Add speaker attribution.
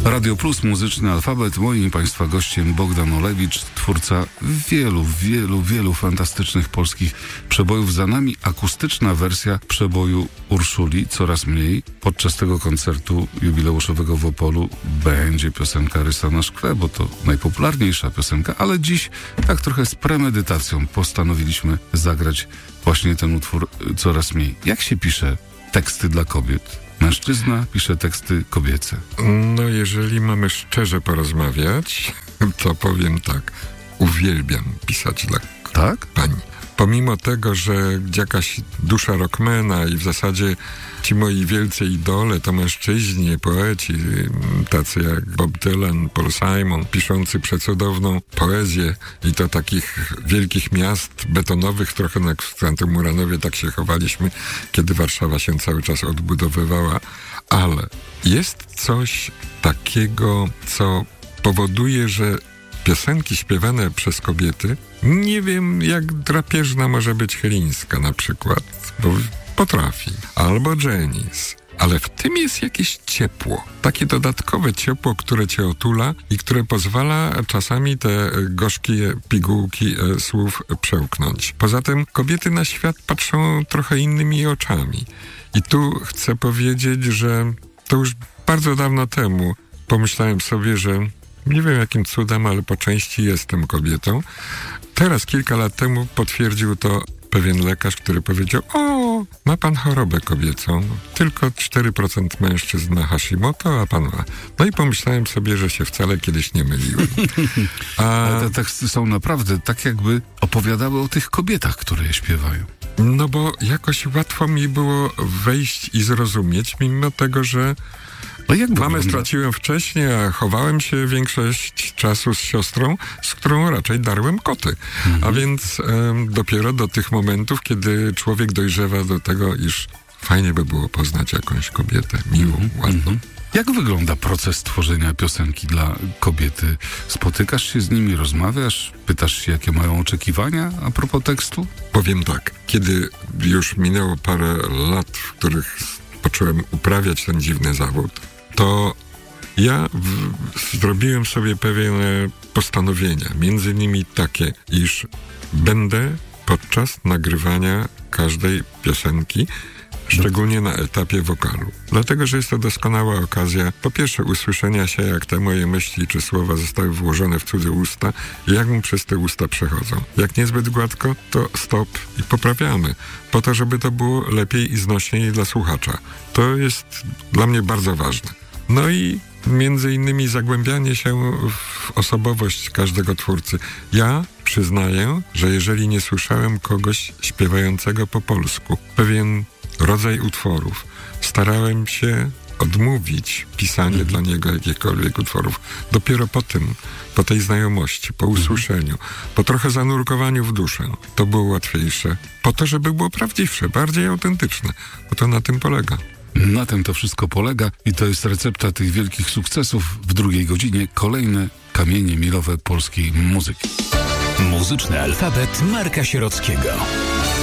Speaker 1: Radio Plus, muzyczny alfabet. Moim Państwa gościem Bogdan Olewicz, twórca wielu fantastycznych polskich przebojów. Za nami akustyczna wersja przeboju Urszuli, Coraz mniej. Podczas tego koncertu jubileuszowego w Opolu będzie piosenka Rysa na szkle, bo to najpopularniejsza piosenka, ale dziś tak trochę z premedytacją postanowiliśmy zagrać właśnie ten utwór Coraz mniej. Jak się pisze teksty dla kobiet? Mężczyzna pisze teksty kobiece.
Speaker 2: No, jeżeli mamy szczerze porozmawiać, to powiem tak. Uwielbiam pisać dla pani. Pomimo tego, że jakaś dusza rockmana i w zasadzie ci moi wielcy idole to mężczyźni, poeci, tacy jak Bob Dylan, Paul Simon, piszący przecudowną poezję i to takich wielkich miast betonowych, trochę jak w Muranowie tak się chowaliśmy, kiedy Warszawa się cały czas odbudowywała, ale jest coś takiego, co powoduje, że piosenki śpiewane przez kobiety, nie wiem jak drapieżna może być Chylińska na przykład, bo potrafi, albo Janis, ale w tym jest jakieś ciepło, takie dodatkowe ciepło, które cię otula i które pozwala czasami te gorzkie pigułki słów przełknąć. Poza tym kobiety na świat patrzą trochę innymi oczami i tu chcę powiedzieć, że to już bardzo dawno temu pomyślałem sobie, że nie wiem jakim cudem, ale po części jestem kobietą. Teraz, kilka lat temu potwierdził to pewien lekarz, który powiedział: o, ma pan chorobę kobiecą. Tylko 4% mężczyzn ma Hashimoto, a pan ma. No i pomyślałem sobie, że się wcale kiedyś nie myliłem.
Speaker 1: Ale te teksty są naprawdę tak jakby opowiadały o tych kobietach, które je śpiewają.
Speaker 2: No bo jakoś łatwo mi było wejść i zrozumieć, mimo tego, że mamę straciłem wcześniej, a chowałem się większość czasu z siostrą, z którą raczej darłem koty. A więc dopiero do tych momentów, kiedy człowiek dojrzewa do tego, iż fajnie by było poznać jakąś kobietę, miłą, ładną.
Speaker 1: Jak wygląda proces tworzenia piosenki dla kobiety? Spotykasz się z nimi, rozmawiasz, pytasz się, jakie mają oczekiwania a propos tekstu?
Speaker 2: Powiem tak, kiedy już minęło parę lat, w których począłem uprawiać ten dziwny zawód, to ja zrobiłem sobie pewne postanowienia, między innymi takie, iż będę podczas nagrywania każdej piosenki, szczególnie na etapie wokalu. Dlatego, że jest to doskonała okazja, po pierwsze, usłyszenia się, jak te moje myśli czy słowa zostały włożone w cudze usta i jak mu przez te usta przechodzą. Jak niezbyt gładko, to stop i poprawiamy, po to, żeby to było lepiej i znośniej dla słuchacza. To jest dla mnie bardzo ważne. No i między innymi zagłębianie się w osobowość każdego twórcy. Ja przyznaję, że jeżeli nie słyszałem kogoś śpiewającego po polsku, pewien rodzaj utworów, starałem się odmówić pisanie dla niego jakichkolwiek utworów. Dopiero po tej znajomości, po usłyszeniu, po trochę zanurkowaniu w duszę, to było łatwiejsze. Po to, żeby było prawdziwsze, bardziej autentyczne. Bo to na tym polega.
Speaker 1: Na tym to wszystko polega i to jest recepta tych wielkich sukcesów. W drugiej godzinie kolejne kamienie milowe polskiej muzyki.
Speaker 3: Muzyczny alfabet Marka Sierockiego.